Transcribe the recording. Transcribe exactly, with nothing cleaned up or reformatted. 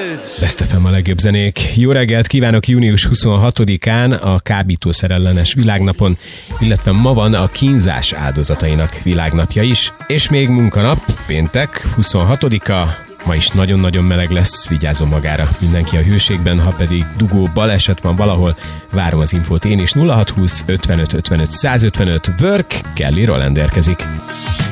Best ef em a legjobb zenék. Jó reggelt kívánok június huszonhatodikán a kábítószerellenes világnapon, illetve ma van a kínzás áldozatainak világnapja is. És még munkanap, péntek, huszonhatodika, ma is nagyon-nagyon meleg lesz, vigyázzon magára mindenki a hőségben, ha pedig dugó baleset van valahol, várom az infót én is. Nulla hat húsz ötvenöt ötvenöt százötvenöt, Work, Kelly Rowland érkezik.